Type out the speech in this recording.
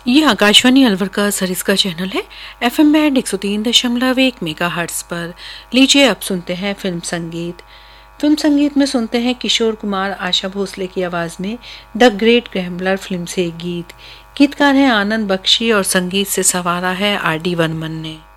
ये आकाशवाणी अलवर का सरिस्का चैनल है। एफएम बैंड 103.1 मेगाहर्ट्ज पर। लीजिए अब सुनते हैं फिल्म संगीत। फिल्म संगीत में सुनते हैं किशोर कुमार, आशा भोसले की आवाज में द ग्रेट ग्रैम्बलर फिल्म से एक गीत। गीतकार हैं आनंद बख्शी और संगीत से संवारा है आर डी बर्मन ने।